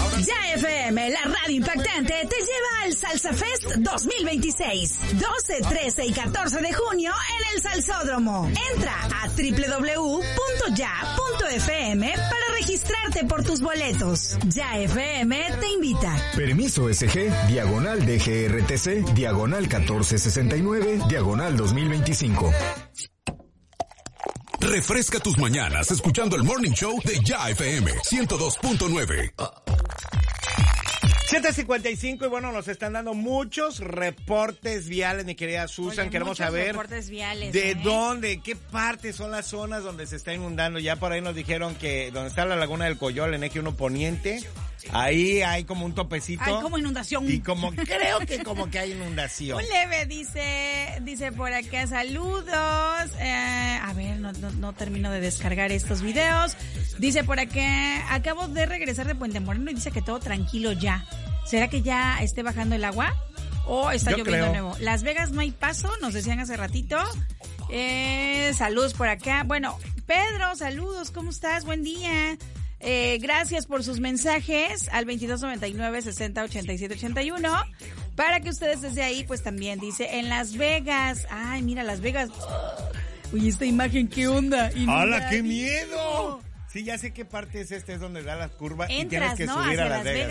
Ya FM, la radio impactante, te lleva al Salsa Fest 2026. 12, 13 y 14 de junio en el Salsódromo. Entra a www.ya.fm para registrarte por tus boletos. Ya FM te invita. Permiso SG, diagonal DGRTC, diagonal 1469, diagonal 2025. Refresca tus mañanas escuchando el Morning Show de Ya FM 102.9. 7:55 y bueno, nos están dando muchos reportes viales, mi querida Susan. Oye, queremos saber viales, de dónde, qué partes son las zonas donde se está inundando. Ya por ahí nos dijeron que donde está la Laguna del Coyol, en Eje 1 Poniente, ahí hay como un topecito. Hay como inundación. Y como, creo que como que hay inundación. Un leve, dice por acá, saludos. A ver, no termino de descargar estos videos. Dice por acá, acabo de regresar de Puente Moreno y dice que todo tranquilo ya. ¿Será que ya esté bajando el agua? ¿O está lloviendo de nuevo? Las Vegas no hay paso, nos decían hace ratito. Saludos por acá. Bueno, Pedro, saludos, ¿cómo estás? Buen día. Gracias por sus mensajes al 2299-608781 para que ustedes desde ahí pues también dice en Las Vegas. Ay, mira Las Vegas. Uy, esta imagen, ¿qué onda? ¡Hala, qué miedo! Sí, ya sé qué parte es esta, es donde da la curva y tienes que subir a Las Vegas.